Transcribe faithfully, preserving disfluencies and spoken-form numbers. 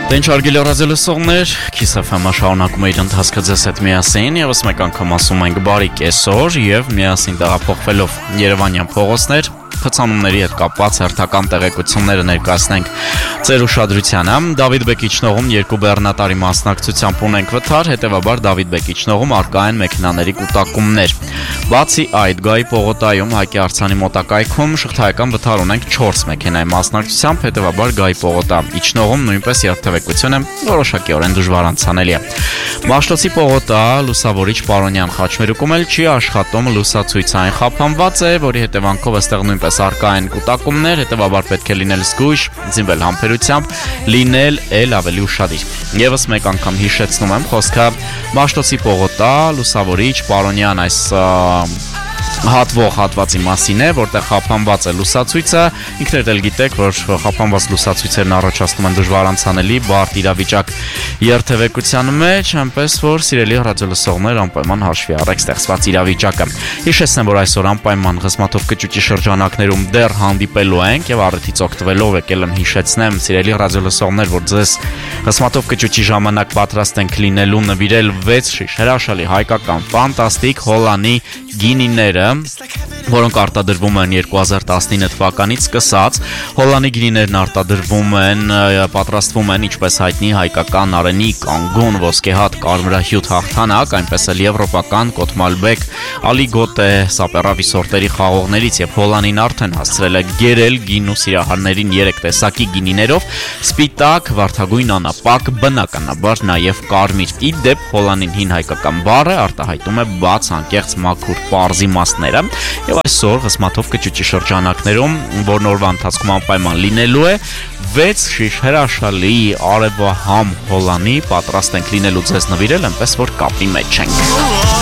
Ինչ արգելի ռադիոլսողներ, Kiss F M-ը շարունակում է իր ընթացքը ձեզ հետ միասին, եւս մեկ անգամ ասում ենք բարի կեսօր եւ միասին տեղափոխվելով Երևանյան փողոցներ, խցանումների հետ կապված հերթական տեղեկությունները ներկայացնենք ձեր ուշադրությանը։ Դավիթ Բեկիչնողում երկու բեռնատարի մասնակցությամբ ունենք վթար, հետեւաբար Դավիթ Բեկիչնողում արկա են մեքենաների կուտակումներ։ Բացի այդ, Գայի պողոտայում Հայկի արձանի մոտակայքում շղթայական վթար ունենք չորս մեքենայի մասնակցությամբ, հետեւաբար Գայի պողոտա իջնողում նույնպես երթևեկությունը որոշակիորեն դժվար անցանելի է։ Մաշտոցի պողոտա Լուսավորիչ Պարոնյան խաչմերուկում էլ չի աշխատում լուսացույցային խափանված է, որի հետևանքով այստեղ նույնպես արկա են կուտակումներ, հետեւաբար պետք է լինել զգույշ, զինվել համբերությամբ, լինել էլ ավելի ուշադիր։ Եվս մեկ անգամ հիշեցնում եմ, խոսքը Մաշտոցի պողոտա Լուսավորիչ Պարոնյան այս հատվող հատվածի մասին է, որտեղ խափանված է լուսացույցը, ինքներդ էլ գիտեք, որ խափանված լուսացույցերն առաջացնում են դժվար անցանելի բարդ իրավիճակ երթևեկության մեջ, այնպես որ սիրելի ռադիոլսողներ անպայման հաշվի առեք ստեղծված իրավիճակը։ Հիշեցնեմ, որ այսօր անպայման Ղսմաթով կճուճի շրջանակներում դեռ հանդիպելու ենք եւ առիթից օգտվելով եկել եմ հիշեցնեմ, սիրելի ռադիոլսողներ, որ ձեզ Ղսմաթով կճուճի ժամանակ պատրաստ ենք լինելու նվիրել վեց շիշ հրաշալի հայկական ֆանտաստիկ հոլանի գինիները, որոնք արտադրվում են երկու հազար տասնինը թվականից սկսած։ Հոլանի գինիներն արտադրվում են, պատրաստվում են ինչպես հայտնի հայկական արենի, կանգուն, ոսկեհատ, կարմրահյութ հաղթանակ, այնպես էլ եվրոպական կոթմալբեկ, ալիգոտե, սապերավի սորտերի խաղողներից եւ հոլանին արդեն հասցրել է գերել գինու սիրահարներին երեք տեսակի գինիներով՝ սպիտակ, վարդագույն, անապակ, բնականաբար նաեւ կարմիր։ Ի դեպ հոլանին հին հայկական բառը արտահայտում է բաց, անկեղծ, մաքուր, պարզի մասները եւ այսօր Ղսմաթով կճուճի շրջանակներում, որն օրվա ընթացքում անպայման լինելու է, վեց շիշ հրաշալի արևահամ հոլանի պատրաստ ենք լինելու ձեզ նվիրել, այնպես որ կապի մեջ ենք։